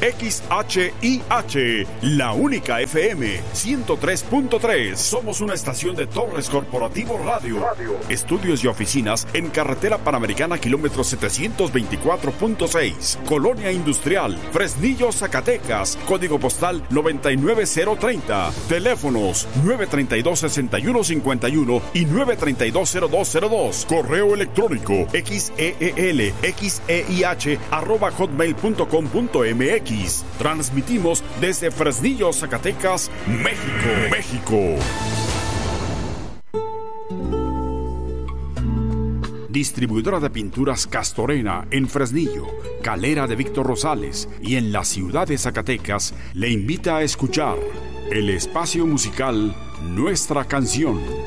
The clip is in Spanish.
XHIH, la única FM 103.3. Somos una estación de Torres Corporativo Radio. Estudios y oficinas en Carretera Panamericana, kilómetro 724.6. Colonia Industrial, Fresnillo, Zacatecas. Código postal 99030. Teléfonos 932-6151 y 932-0202. Correo electrónico xeelxeih@hotmail.com.mx. Transmitimos desde Fresnillo, Zacatecas, México. Distribuidora de pinturas Castorena en Fresnillo, Calera de Víctor Rosales y en la ciudad de Zacatecas le invita a escuchar el espacio musical Nuestra Canción.